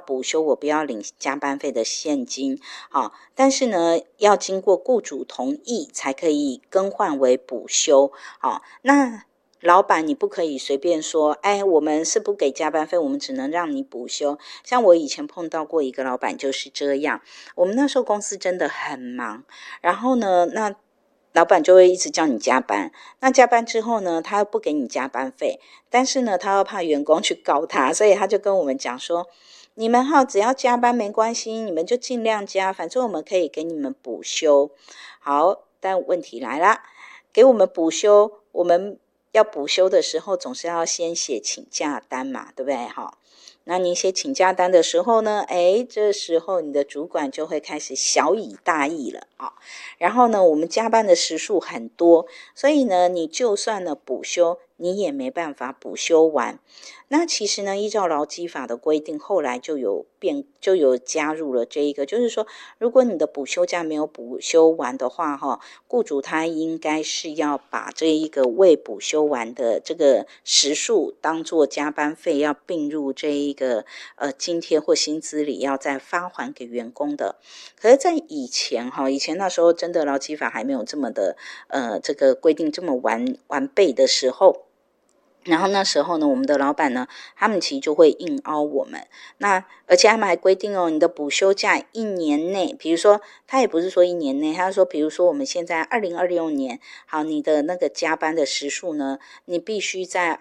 补休，我不要领加班费的现金，好，但是呢，要经过雇主同意才可以更换为补休，好，那老板你不可以随便说，我们是不给加班费，我们只能让你补休。像我以前碰到过一个老板就是这样，我们那时候公司真的很忙，然后呢，那老板就会一直叫你加班，那加班之后呢，他又不给你加班费，但是呢，他又怕员工去告他，所以他就跟我们讲说，你们只要加班没关系，你们就尽量加，反正我们可以给你们补休。好，但问题来了，给我们补休，我们要补休的时候，总是要先写请假单嘛，对不对？好，那你写请假单的时候呢，这时候你的主管就会开始小以大义了啊。然后呢，我们加班的时数很多，所以呢，你就算呢补休，你也没办法补休完。那其实呢，依照劳基法的规定，后来就有加入了这一个，就是说，如果你的补休假没有补休完的话，雇主他应该是要把这一个未补休完的这个时数当作加班费，要并入这一个津贴或薪资里，要再发还给员工的。可是，在以前那时候真的劳基法还没有这么的这个规定这么完备的时候。然后那时候呢，我们的老板呢，他们其实就会硬凹我们。那而且他们还规定你的补休假1年内，比如说他也不是说1年内，他说比如说我们现在2026年，好，你的那个加班的时数呢，你必须在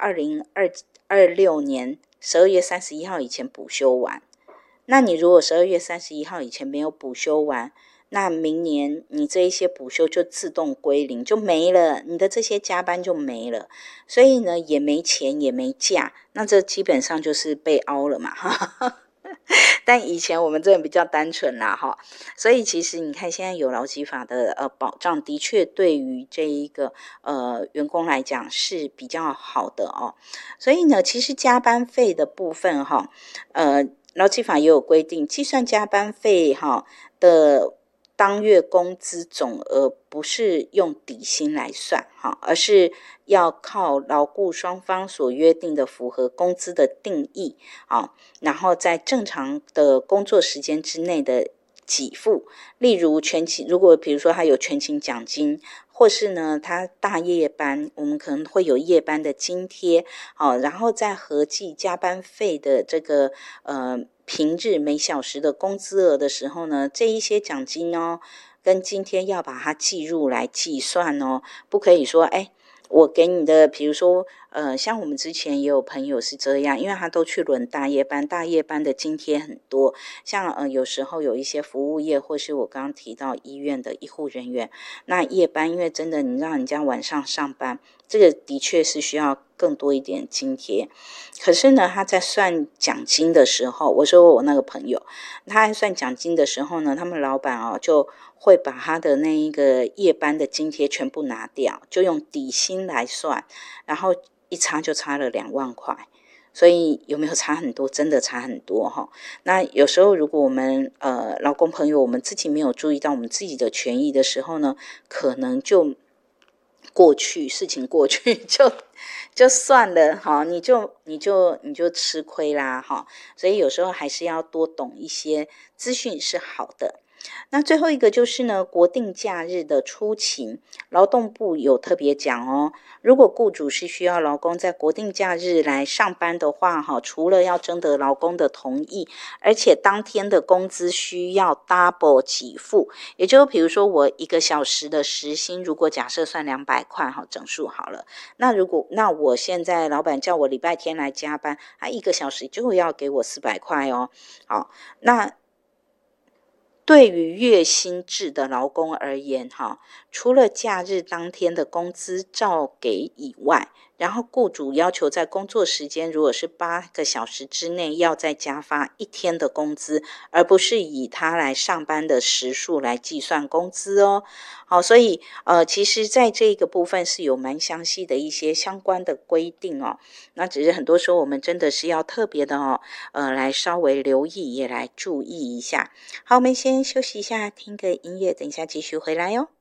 2026年12月31号以前补休完。那你如果12月31号以前没有补休完，那明年你这一些补休就自动归零，就没了，你的这些加班就没了，所以呢也没钱也没假，那这基本上就是被凹了嘛。但以前我们这人比较单纯啦所以其实你看现在有劳基法的保障，的确对于这一个员工来讲是比较好的所以呢，其实加班费的部分劳基法也有规定，计算加班费的当月工资总额不是用底薪来算而是要靠劳雇双方所约定的符合工资的定义然后在正常的工作时间之内的给付，例如如果比如说他有全勤奖金，或是呢他大夜班，我们可能会有夜班的津贴然后再合计加班费的这个平日每小时的工资额的时候呢，这一些奖金跟津贴要把它计入来计算不可以说我给你的，比如说像我们之前也有朋友是这样，因为他都去轮大夜班，大夜班的津贴很多，像有时候有一些服务业，或是我刚刚提到医院的医护人员，那夜班因为真的你让人家晚上上班，这个的确是需要更多一点津贴。可是呢，他在算奖金的时候，我说我那个朋友，他在算奖金的时候呢，他们老板就会把他的那一个夜班的津贴全部拿掉，就用底薪来算，然后一差就差了2万块。所以有没有差很多？真的差很多那有时候如果我们劳工朋友我们自己没有注意到我们自己的权益的时候呢，可能就事情过去就算了你就吃亏啦所以有时候还是要多懂一些资讯是好的。那最后一个就是呢，国定假日的出勤，劳动部有特别讲如果雇主是需要劳工在国定假日来上班的话除了要征得劳工的同意，而且当天的工资需要 double 给付，也就是比如说我1个小时的时薪，如果假设算200块整数好了，那我现在老板叫我礼拜天来加班，他1个小时就要给我400块好，那对于月薪制的劳工而言除了假日当天的工资照给以外，然后雇主要求在工作时间如果是8个小时之内要再加发1天的工资，而不是以他来上班的时数来计算工资好，所以其实在这个部分是有蛮详细的一些相关的规定那只是很多时候我们真的是要特别的来稍微留意，也来注意一下。好，我们先休息一下，听个音乐，等一下继续回来